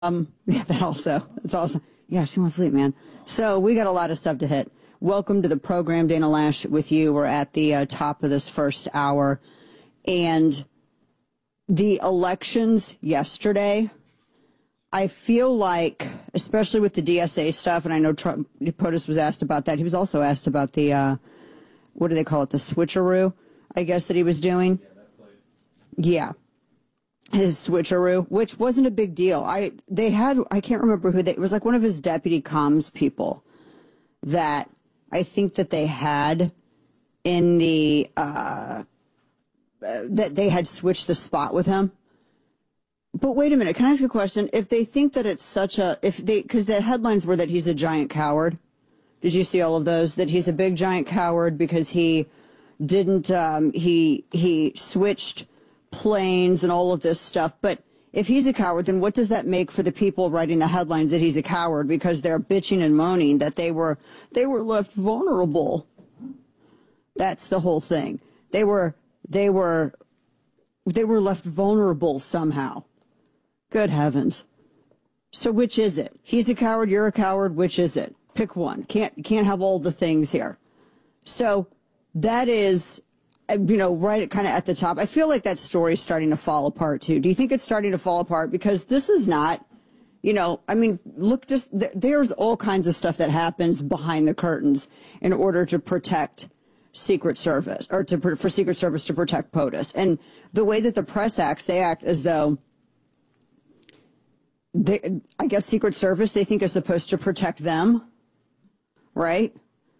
Yeah, that also. It's awesome. Yeah, she wants to sleep, man. So we got a lot of stuff to hit. Welcome to the program, Dana Loesch with you. We're at the top of this first hour. And the elections yesterday, I feel like, especially with the DSA stuff, and I know Trump, POTUS was asked about that. He was also asked about the, what do they call it, the switcheroo, I guess, that he was doing. Yeah, that played. Yeah. His switcheroo, which wasn't a big deal. I can't remember who it was, like one of his deputy comms people that I think that they had in the, that they had switched the spot with him. But wait a minute, can I ask a question? If they think that it's because the headlines were that he's a giant coward. Did you see all of those? That he's a big giant coward because he didn't, he switched planes and all of this stuff. But if he's a coward, then what does that make for the people writing the headlines that he's a coward? Because they're bitching and moaning that they were left vulnerable. That's the whole thing. They were left vulnerable somehow. Good heavens. So which is it? He's a coward, you're a coward, which is it? Pick one. Can't have all the things here. So that is, right kind of at the top. I feel like that story is starting to fall apart too. Do you think it's starting to fall apart? Because this is not, look, there's all kinds of stuff that happens behind the curtains in order to protect Secret Service, or for Secret Service to protect POTUS. And the way that the press acts, they act as though I guess Secret Service, they think is supposed to protect them, right?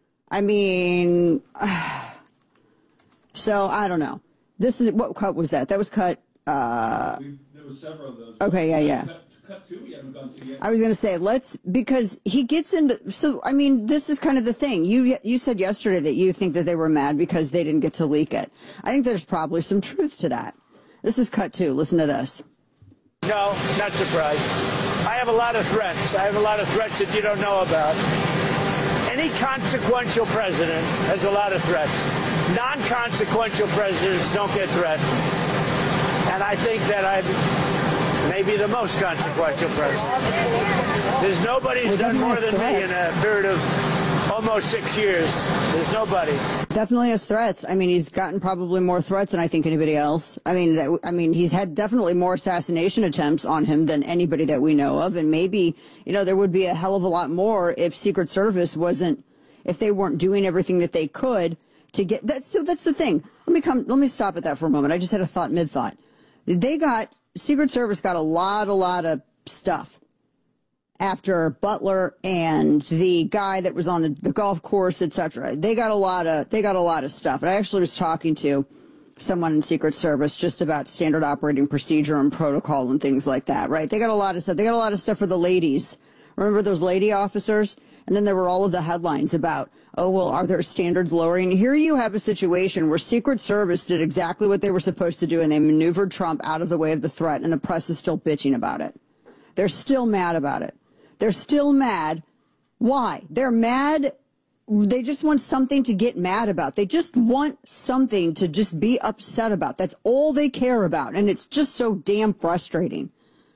So I don't know. What cut was that? That was cut. There was several of those. Okay, yeah. Cut two, we haven't gone to yet. I was going to say, because he gets into, this is kind of the thing. You said yesterday that you think that they were mad because they didn't get to leak it. I think there's probably some truth to that. This is cut two. Listen to this. No, not surprised. I have a lot of threats. I have a lot of threats that you don't know about. Any consequential president has a lot of threats. Non-consequential presidents don't get threatened. And I think that I'm maybe the most consequential president. There's nobody who's done more than me in a period of almost 6 years. There's nobody. Definitely has threats. He's gotten probably more threats than I think anybody else. He's had definitely more assassination attempts on him than anybody that we know of. And maybe, there would be a hell of a lot more if Secret Service if they weren't doing everything that they could to get that. So that's the thing. Let me stop at that for a moment. I just had a thought mid-thought. Secret Service got a lot of stuff after Butler and the guy that was on the golf course, etc. They got a lot of stuff. And I actually was talking to someone in Secret Service just about standard operating procedure and protocol and things like that, right? They got a lot of stuff. They got a lot of stuff for the ladies. Remember those lady officers? And then there were all of the headlines about, are their standards lowering? Here you have a situation where Secret Service did exactly what they were supposed to do, and they maneuvered Trump out of the way of the threat, and the press is still bitching about it. They're still mad about it. They're still mad. Why? They're mad. They just want something to get mad about. They just want something to just be upset about. That's all they care about. And it's just so damn frustrating.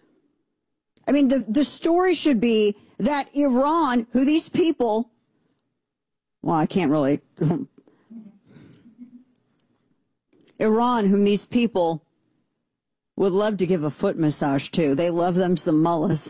The story should be that Iran, who these people, I can't really, Iran, whom these people would love to give a foot massage to. They love them some mullahs.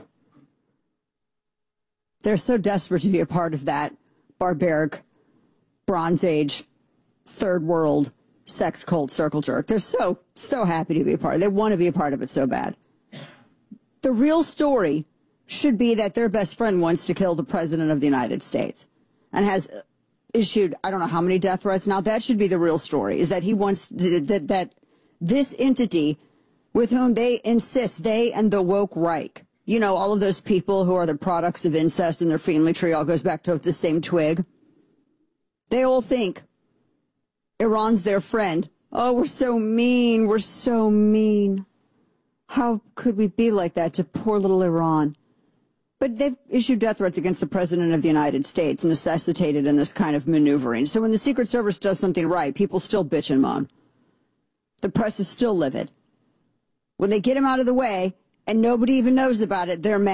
They're so desperate to be a part of that barbaric, Bronze Age, third world sex cult circle jerk. They're so happy to be a part. They want to be a part of it so bad. The real story should be that their best friend wants to kill the president of the United States and has issued, I don't know how many death threats. Now that should be the real story, is that he wants that this entity with whom they insist, they and the woke Reich, all of those people who are the products of incest and their family tree all goes back to the same twig. They all think Iran's their friend. Oh, we're so mean. We're so mean. How could we be like that to poor little Iran? But they've issued death threats against the president of the United States, necessitated in this kind of maneuvering. So when the Secret Service does something right, people still bitch and moan. The press is still livid. When they get him out of the way, and nobody even knows about it, they're mad.